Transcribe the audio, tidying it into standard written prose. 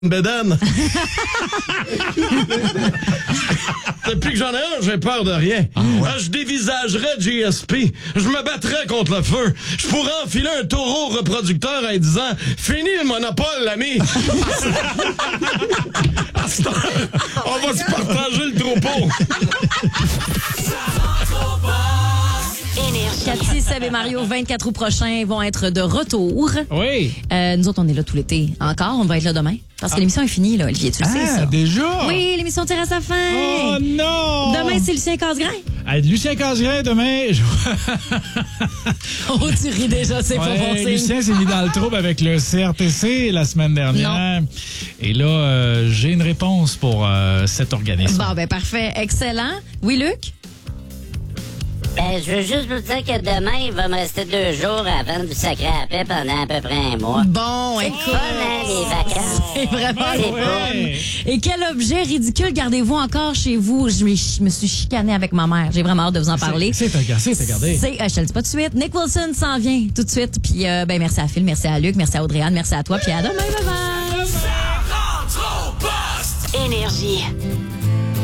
bédaine. Depuis que j'en ai un, j'ai peur de rien. Je dévisagerais GSP. Je me battrais contre le feu. Je pourrais enfiler un taureau reproducteur en disant « Fini le monopole, l'ami! » À cette heure, on va se partager le troupeau. Cathy, Seb et Mario, 24 août prochain, vont être de retour. Oui. Nous autres, on est là tout l'été. Encore, on va être là demain. Parce que l'émission est finie, là, Olivier, tu le sais, ça. Déjà? Oui, l'émission tire à sa fin. Oh non! Demain, c'est Lucien Casgrain. Lucien Casgrain, demain... Oh, tu ris déjà, c'est pas bon signe. Lucien s'est mis dans le trouble avec le CRTC la semaine dernière. Non. Et là, j'ai une réponse pour cet organisme. Bon, ben parfait. Excellent. Oui, Luc? Je veux juste vous dire que demain, il va me rester 2 jours avant de vous sacrer à la paix pendant à peu près un mois. Bon, écoute. C'est fun, hein, les vacances. C'est vraiment C'est fun. Et quel objet ridicule gardez-vous encore chez vous? Je me suis chicanée avec ma mère. J'ai vraiment hâte de vous en parler. C'est gardé. Je te le dis pas tout de suite. Nick Wilson s'en vient tout de suite. Puis, merci à Phil, merci à Luc, merci à Audrey-Anne, merci à toi. Puis à demain, bye bye. Énergie.